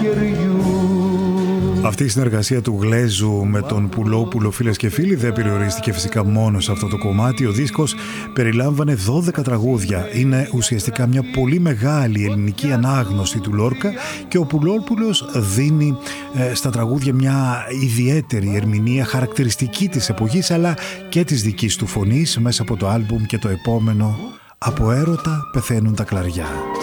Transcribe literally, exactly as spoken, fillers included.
Αυτή η συνεργασία του Γλέζου με τον Πουλόπουλο, φίλες και φίλοι, δεν περιορίστηκε φυσικά μόνο σε αυτό το κομμάτι. Ο δίσκος περιλάμβανε δώδεκα τραγούδια. Είναι ουσιαστικά μια πολύ μεγάλη ελληνική ανάγνωση του Λόρκα και ο Πουλόπουλος δίνει ε, στα τραγούδια μια ιδιαίτερη ερμηνεία χαρακτηριστική της εποχής αλλά και της δικής του φωνής μέσα από το άλμπουμ και το επόμενο «Από έρωτα πεθαίνουν τα κλαριά».